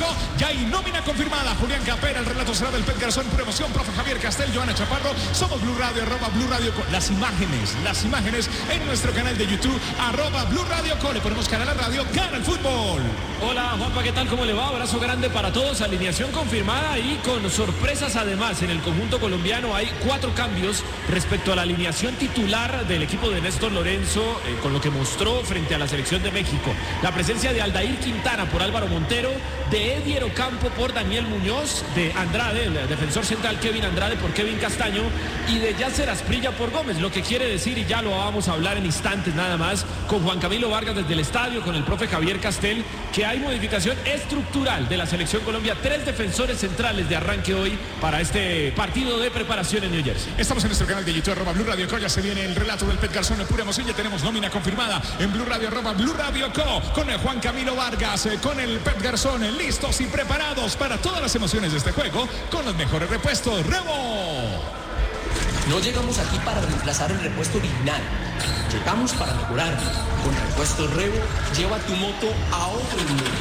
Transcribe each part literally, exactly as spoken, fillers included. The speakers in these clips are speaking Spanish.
Ya hay nómina confirmada. Julián Capera, el relato será del Pet Garzón, pura emoción. Profe Javier Castel, Joana Chaparro. Somos Blue Radio, arroba Blue Radio Co. Las imágenes, las imágenes en nuestro canal de YouTube, arroba Blue Radio Co. Le ponemos canal a la radio, gana el fútbol. Hola Juanpa, ¿qué tal? ¿Cómo le va? Abrazo grande para todos. Alineación confirmada y con sorpresas además. En el conjunto colombiano hay cuatro cambios respecto a la alineación titular del equipo de Néstor Lorenzo, eh, con lo que mostró frente a la selección de México. La presencia de Aldair Quintana por Álvaro Montero, de Eddie Ocampo por Daniel Muñoz, de Andrade, el defensor central Kevin Andrade por Kevin Castaño y de Yasser Asprilla por Gómez. Lo que quiere decir, y ya lo vamos a hablar en instantes nada más, con Juan Camilo Vargas desde el estadio, con el profe Javier Castel, que hay modificación estructural de la selección Colombia. Tres defensores centrales de arranque hoy para este partido de preparación en New Jersey. Estamos en nuestro canal de YouTube, arroba Blue Radio Co. Ya se viene el relato del Pet Garzón, en pura emoción. Ya tenemos nómina confirmada en Blue Radio, arroba Blue Radio Co. Con el Juan Camilo Vargas, con el Pet Garzón, listos y preparados para todas las emociones de este juego, con los mejores repuestos. ¡Remo! No llegamos aquí para reemplazar el repuesto original. Llegamos para mejorarlo. Con Repuesto Revo, lleva tu moto a otro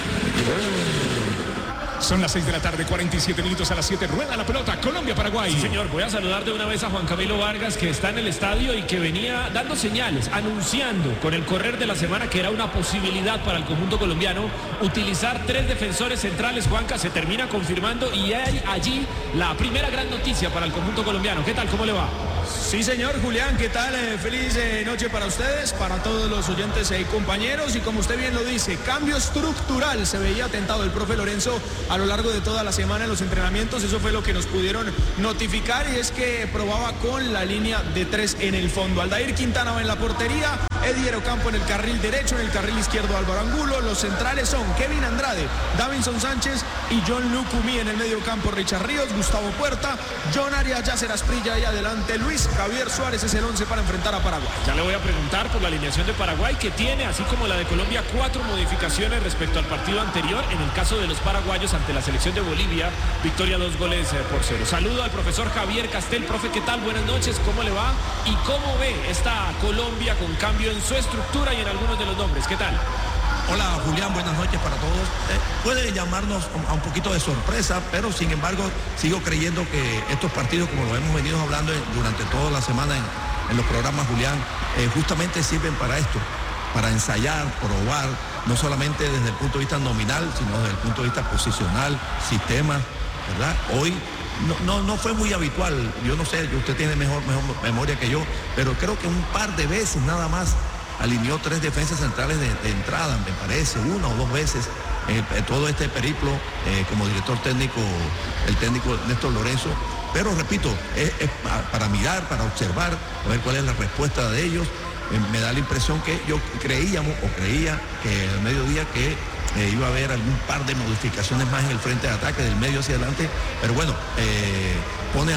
nivel. Son las seis de la tarde, cuarenta y siete minutos. A las siete rueda la pelota, Colombia-Paraguay. Sí, señor, voy a saludar de una vez a Juan Camilo Vargas, que está en el estadio y que venía dando señales, anunciando con el correr de la semana que era una posibilidad para el conjunto colombiano utilizar tres defensores centrales. Juanca, se termina confirmando y hay allí la primera gran noticia para el conjunto colombiano. ¿Qué tal? ¿Cómo le va? Sí, señor Julián, ¿qué tal? Eh, feliz eh, noche para ustedes, para todos los oyentes y eh, compañeros. Y como usted bien lo dice, cambio estructural. Se veía atentado el profe Lorenzo a lo largo de toda la semana en los entrenamientos. Eso fue lo que nos pudieron notificar, y es que probaba con la línea de tres en el fondo. Aldair Quintana va en la portería, Eddie Ocampo en el carril derecho, en el carril izquierdo Álvaro Angulo. Los centrales son Kevin Andrade, Davinson Sánchez y John Lucumí. En el medio campo Richard Ríos, Gustavo Puerta, John Arias, Yasser Asprilla y adelante Luis Javier Suárez. Es el once para enfrentar a Paraguay. Ya le voy a preguntar por la alineación de Paraguay, que tiene, así como la de Colombia, cuatro modificaciones respecto al partido anterior. En el caso de los paraguayos ante la selección de Bolivia, victoria dos goles eh, por cero. Saludo al profesor Javier Castel. Profe, ¿qué tal? Buenas noches, ¿cómo le va? ¿Y cómo ve esta Colombia con cambio en su estructura y en algunos de los nombres? ¿Qué tal? Hola Julián, buenas noches para todos. Eh, puede llamarnos a un poquito de sorpresa, pero sin embargo sigo creyendo que estos partidos, como lo hemos venido hablando durante toda la semana en, en los programas, Julián, eh, justamente sirven para esto, para ensayar, probar, no solamente desde el punto de vista nominal, sino desde el punto de vista posicional, sistema, ¿verdad? Hoy no, no, no fue muy habitual, yo no sé, usted tiene mejor, mejor memoria que yo, pero creo que un par de veces nada más alineó tres defensas centrales de, de entrada, me parece, una o dos veces en, en todo este periplo eh, como director técnico, el técnico Néstor Lorenzo. Pero repito, es, es para mirar, para observar, a ver cuál es la respuesta de ellos. Eh, me da la impresión que yo creíamos o creía que al mediodía que eh, iba a haber algún par de modificaciones más en el frente de ataque, del medio hacia adelante, pero bueno, eh, pone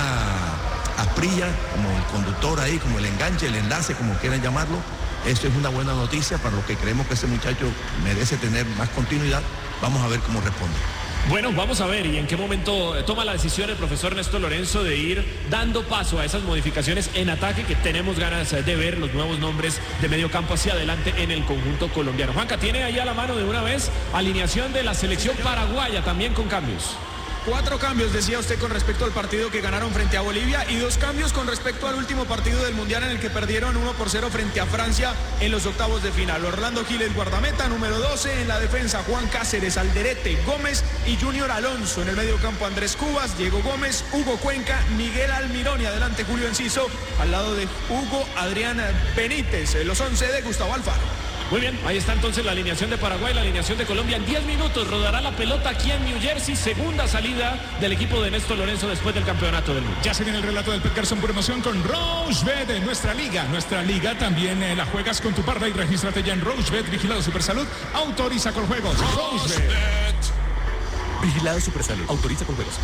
a Asprilla como el conductor ahí, como el enganche, el enlace, como quieran llamarlo. Esto es una buena noticia para los que creemos que ese muchacho merece tener más continuidad. Vamos a ver cómo responde. Bueno, vamos a ver y en qué momento toma la decisión el profesor Néstor Lorenzo de ir dando paso a esas modificaciones en ataque, que tenemos ganas de ver los nuevos nombres de medio campo hacia adelante en el conjunto colombiano. Juanca, tiene ahí a la mano de una vez alineación de la selección paraguaya también con cambios. Cuatro cambios, decía usted, con respecto al partido que ganaron frente a Bolivia, y dos cambios con respecto al último partido del Mundial, en el que perdieron uno por cero frente a Francia en los octavos de final. Orlando Giles, guardameta, número doce. En la defensa, Juan Cáceres, Alderete, Gómez y Junior Alonso. En el medio campo, Andrés Cubas, Diego Gómez, Hugo Cuenca, Miguel Almirón y adelante Julio Enciso. Al lado de Hugo, Adrián Benítez. Los once de Gustavo Alfaro. Muy bien, ahí está entonces la alineación de Paraguay, la alineación de Colombia. En diez minutos rodará la pelota aquí en New Jersey. Segunda salida del equipo de Néstor Lorenzo después del campeonato del mundo. Ya se viene el relato del Pet Garzón por emoción con Rochebet, nuestra liga. Nuestra liga también eh, la juegas con tu parda y regístrate ya en Rochebet. Vigilado Supersalud, autoriza con juegos. Rochebet. Vigilado Supersalud, autoriza con juegos.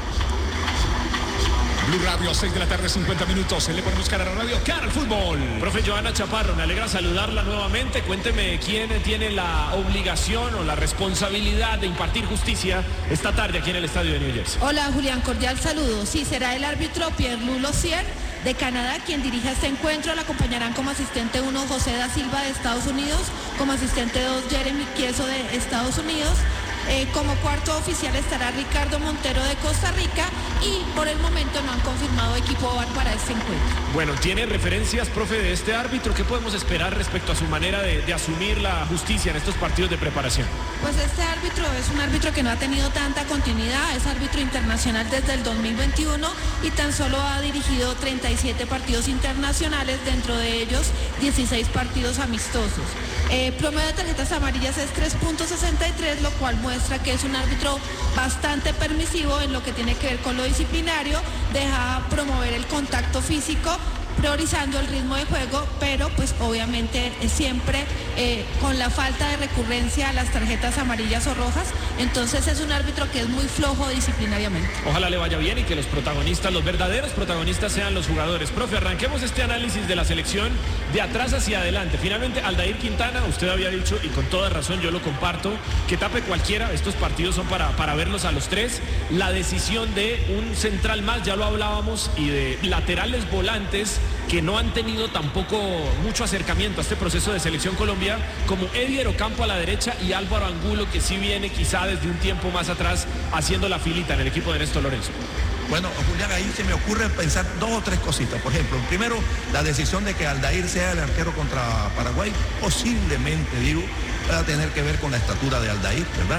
Blue Radio, seis de la tarde, cincuenta minutos. Le ponemos cara a la radio, cara al fútbol. Profe Joana Chaparro, me alegra saludarla nuevamente. Cuénteme quién tiene la obligación o la responsabilidad de impartir justicia esta tarde aquí en el estadio de New Jersey. Hola Julián, cordial saludo. Sí, será el árbitro Pierre-Louis Lossier de Canadá quien dirija este encuentro. Le acompañarán como asistente uno José da Silva de Estados Unidos, como asistente dos Jeremy Kieso de Estados Unidos. Eh, como cuarto oficial estará Ricardo Montero de Costa Rica y por el momento no han confirmado equipo V A R para este encuentro. Bueno, ¿tiene referencias, profe, de este árbitro? ¿Qué podemos esperar respecto a su manera de, de asumir la justicia en estos partidos de preparación? Pues este árbitro es un árbitro que no ha tenido tanta continuidad, es árbitro internacional desde el dos mil veintiuno y tan solo ha dirigido treinta y siete partidos internacionales, dentro de ellos dieciséis partidos amistosos. Eh, promedio de tarjetas amarillas es tres punto sesenta y tres, lo cual muestra que es un árbitro bastante permisivo en lo que tiene que ver con lo disciplinario, deja promover el contacto físico, priorizando el ritmo de juego, pero pues obviamente eh, siempre eh, con la falta de recurrencia a las tarjetas amarillas o rojas, entonces es un árbitro que es muy flojo disciplinariamente. Ojalá le vaya bien y que los protagonistas, los verdaderos protagonistas sean los jugadores. Profe, arranquemos este análisis de la selección de atrás hacia adelante. Finalmente, Aldair Quintana, usted había dicho, y con toda razón yo lo comparto, que tape cualquiera, estos partidos son para, para verlos a los tres. La decisión de un central más, ya lo hablábamos, y de laterales volantes que no han tenido tampoco mucho acercamiento a este proceso de selección Colombia, como Edier Ocampo a la derecha y Álvaro Angulo, que sí viene quizá desde un tiempo más atrás haciendo la filita en el equipo de Néstor Lorenzo. Bueno, Julián, ahí se me ocurre pensar dos o tres cositas. Por ejemplo, primero, la decisión de que Aldair sea el arquero contra Paraguay, posiblemente, digo, pueda tener que ver con la estatura de Aldair, ¿verdad?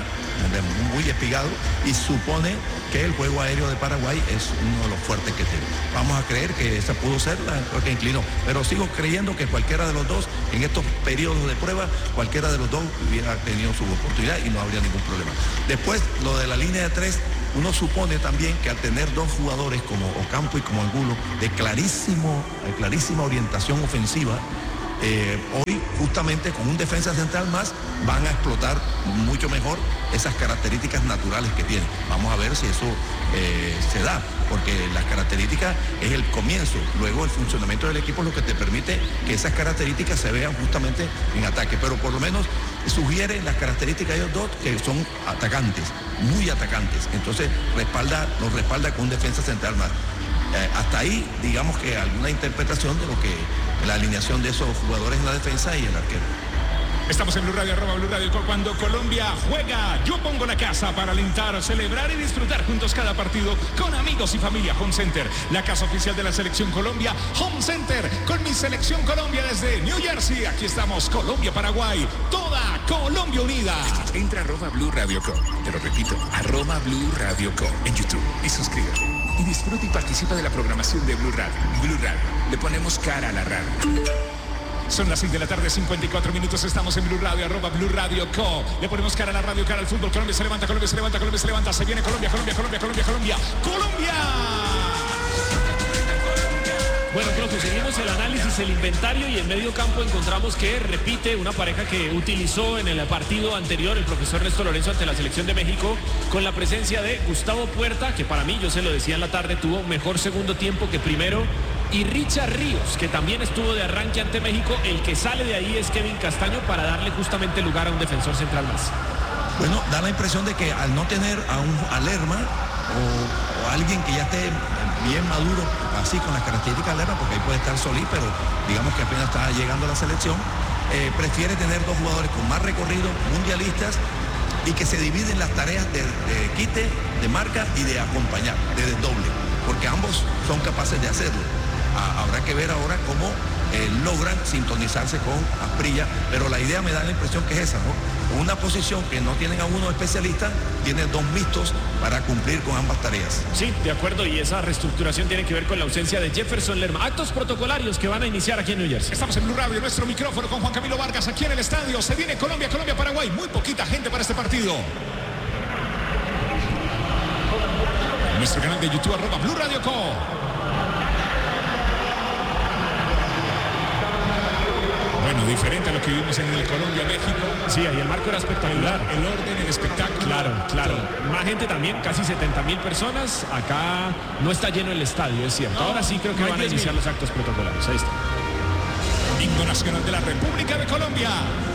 Muy espigado, y supone que el juego aéreo de Paraguay es uno de los fuertes que tiene. Vamos a creer que esa pudo ser la que inclinó, pero sigo creyendo que cualquiera de los dos, en estos periodos de prueba, cualquiera de los dos hubiera tenido su oportunidad y no habría ningún problema. Después, lo de la línea de tres, uno supone también que al tener dos jugadores como Ocampo y como Angulo de clarísimo, de clarísima orientación ofensiva, eh, hoy justamente con un defensa central más van a explotar mucho mejor esas características naturales que tienen. Vamos a ver si eso eh, se da, porque las características es el comienzo, luego el funcionamiento del equipo es lo que te permite que esas características se vean justamente en ataque, pero por lo menos sugiere las características de ellos dos que son atacantes, muy atacantes, entonces respalda, nos respalda con un defensa central más. Eh, hasta ahí, digamos que alguna interpretación de lo que la alineación de esos jugadores en la defensa y el arquero. Estamos en Blue Radio, arroba Blue Radio. Cuando Colombia juega, yo pongo la casa para alentar, celebrar y disfrutar juntos cada partido con amigos y familia. Home Center, la casa oficial de la Selección Colombia. Home Center, con mi Selección Colombia desde New Jersey. Aquí estamos, Colombia, Paraguay, toda Colombia unida. Entra a arroba Blue Radio Co. Te lo repito, arroba Blue Radio Co. en YouTube y suscríbete. Y disfruta y participa de la programación de Blue Radio. Blue Radio, le ponemos cara a la radio. Son las seis de la tarde, cincuenta y cuatro minutos, estamos en Blue Radio, arroba Blue Radio Co. Le ponemos cara a la radio, cara al fútbol. Colombia se levanta, Colombia se levanta, Colombia se levanta. Se viene Colombia, Colombia, Colombia, Colombia, Colombia. ¡Colombia! Bueno, profe, seguimos el análisis, el inventario, y en medio campo encontramos que repite una pareja que utilizó en el partido anterior el profesor Néstor Lorenzo ante la selección de México, con la presencia de Gustavo Puerta, que para mí, yo se lo decía en la tarde, tuvo mejor segundo tiempo que primero, y Richard Ríos, que también estuvo de arranque ante México. El que sale de ahí es Kevin Castaño para darle justamente lugar a un defensor central más. Bueno, da la impresión de que al no tener a un a Lerma o, o alguien que ya esté bien maduro, así con las características de Lerma, porque ahí puede estar Solí, pero digamos que apenas está llegando a la selección, eh, prefiere tener dos jugadores con más recorrido, mundialistas, y que se dividen las tareas de, de quite, de marca y de acompañar, de desdoble, porque ambos son capaces de hacerlo. Ah, habrá que ver ahora cómo eh, logran sintonizarse con Asprilla, pero la idea me da la impresión que es esa, ¿no? Una posición que no tienen a uno especialista, tienen dos mixtos para cumplir con ambas tareas. Sí, de acuerdo, y esa reestructuración tiene que ver con la ausencia de Jefferson Lerma. Actos protocolarios que van a iniciar aquí en New Jersey. Estamos en Blue Radio, nuestro micrófono con Juan Camilo Vargas aquí en el estadio. Se viene Colombia, Colombia, Paraguay. Muy poquita gente para este partido. Nuestro canal de YouTube, arroba Blue Radio Co. Bueno, diferente a lo que vimos en el Colombia-México. Sí, ahí el marco era espectacular. El, el orden, el espectáculo. Claro, claro. Más gente también, casi setenta mil personas. Acá no está lleno el estadio, es cierto. No, ahora sí creo que no van a iniciar los actos protocolarios. Ahí está. Himno nacional de la República de Colombia.